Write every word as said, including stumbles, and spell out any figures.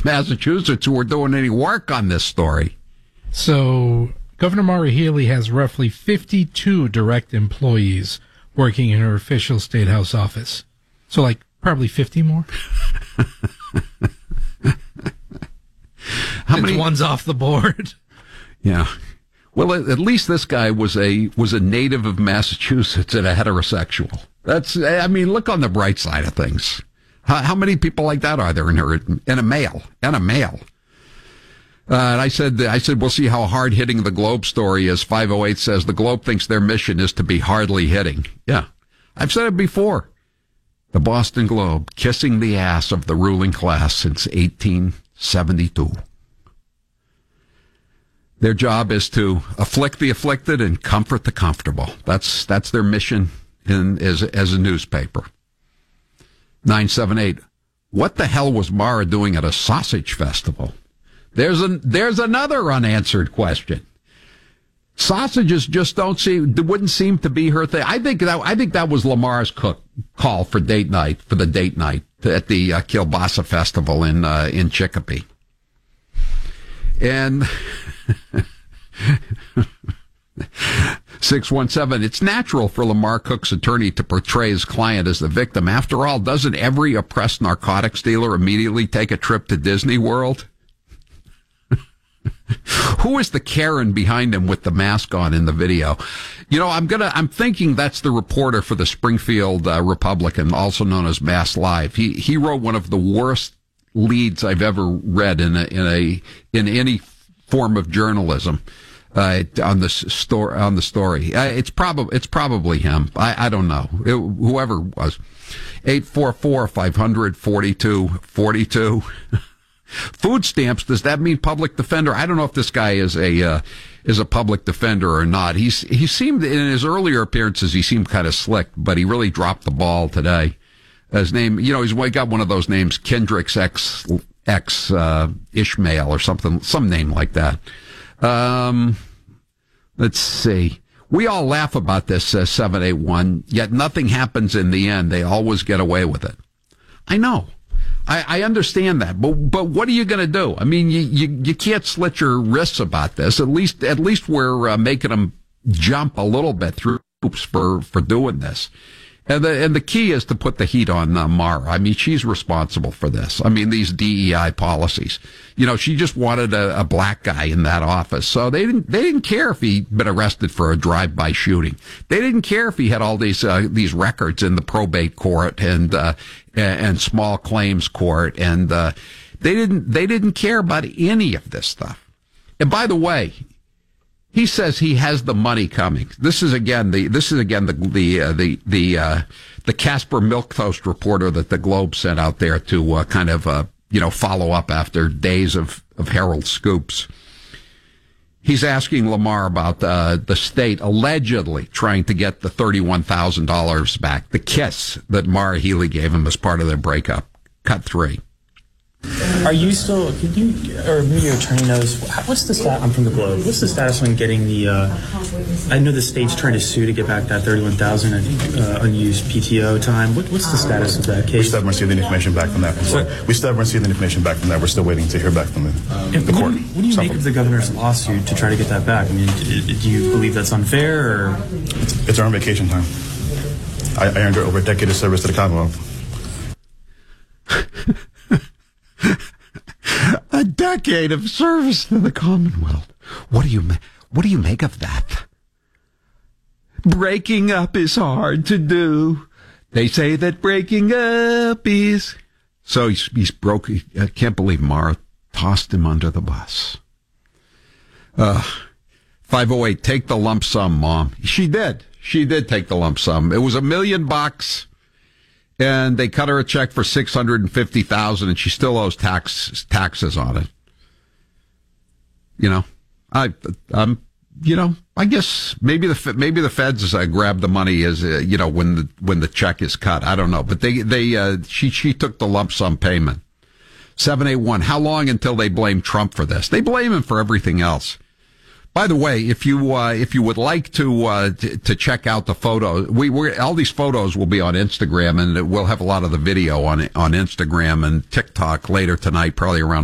Massachusetts who were doing any work on this story. So Governor Maura Healey has roughly fifty-two direct employees working in her official State House office. So, like, probably fifty more? How many one's off the board? Yeah. Well, at least this guy was a was a native of Massachusetts and a heterosexual. That's, I mean, look on the bright side of things. How, how many people like that are there in her? And a male, and a male. Uh, and I said, I said, we'll see how hard hitting the Globe story is. five oh eight says the Globe thinks their mission is to be hardly hitting. Yeah, I've said it before. The Boston Globe kissing the ass of the ruling class since eighteen seventy-two. Their job is to afflict the afflicted and comfort the comfortable. That's that's their mission in as as a newspaper. nine seven eight. What the hell was Maura doing at a sausage festival? There's an there's another unanswered question. Sausages just don't seem wouldn't seem to be her thing. I think that I think that was Lamar's cook call for date night for the date night at the uh, Kielbasa Festival in uh, in Chicopee. And six one seven, it's natural for Lamar Cook's attorney to portray his client as the victim. After all, doesn't every oppressed narcotics dealer immediately take a trip to Disney World? Who is the Karen behind him with the mask on in the video? You know, I'm gonna, I'm thinking that's the reporter for the Springfield uh, Republican, also known as Mass Live. He, he wrote one of the worst leads I've ever read in a, in a, in any form of journalism, uh, on the story, on the story. Uh, it's probably, it's probably him. I, I don't know. It, whoever it was. eight four four, five hundred, forty-two forty-two. Food stamps, does that mean public defender? I don't know if this guy is a uh, is a public defender or not. He's he seemed in his earlier appearances he seemed kind of slick, but he really dropped the ball today. His name, you know, he's got one of those names, Kendricks X X uh, Ishmael or something, some name like that. Um, let's see. We all laugh about this, uh, seven eight one, yet nothing happens in the end. They always get away with it. I know. I, I understand that, but but what are you going to do? I mean, you, you you can't slit your wrists about this. At least at least we're uh, making them jump a little bit through hoops for for doing this. And the and the key is to put the heat on uh, Maura. I mean, she's responsible for this. I mean, these D E I policies. You know, she just wanted a, a black guy in that office, so they didn't they didn't care if he'd been arrested for a drive-by shooting. They didn't care if he had all these uh, these records in the probate court and uh, and small claims court, and uh, they didn't they didn't care about any of this stuff. And by the way, he says he has the money coming. This is again the this is again the the uh, the the uh, the Casper Milquetoast reporter that the Globe sent out there to uh, kind of uh, you know follow up after days of of Herald scoops. He's asking Lamar about uh, the state allegedly trying to get the thirty-one thousand dollars back, the kiss that Maura Healey gave him as part of their breakup. Cut three. Are you still, could you, or maybe your attorney knows, what's the status, I'm from the Globe, what's the status on getting the, uh, I know the state's trying to sue to get back that thirty-one thousand, I think, uh, unused P T O time. What, what's the status of that case? We still haven't received any information back from that. So, we still haven't received any information back from that. We're still waiting to hear back from the, um, the court. What do you, what do you make of the governor's lawsuit to try to get that back? I mean, do you believe that's unfair, or? It's, it's our own vacation time. I, I earned over a decade of service to the Commonwealth. A decade of service to the Commonwealth. What do you ma- what do you make of that? Breaking up is hard to do. They say that breaking up is... So he's, he's broke. I can't believe Maura tossed him under the bus. Uh, five oh eight, take the lump sum, Mom. She did. She did take the lump sum. It was a million bucks. And they cut her a check for six hundred fifty thousand dollars, and she still owes tax taxes on it. You know, I, um, you know, I guess maybe the maybe the feds uh, grab the money as uh, you know when the when the check is cut. I don't know, but they they uh, she she took the lump sum payment. seven eight one. How long until they blame Trump for this? They blame him for everything else. By the way, if you uh, if you would like to, uh, to to check out the photo, we we're, all these photos will be on Instagram, and we'll have a lot of the video on on Instagram and TikTok later tonight, probably around